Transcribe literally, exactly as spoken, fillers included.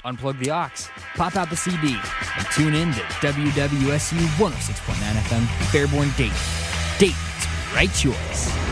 Unplug the aux, pop out the C D, and tune in to W W S U one oh six point nine F M, Fairborn, Dayton. Dayton's right choice.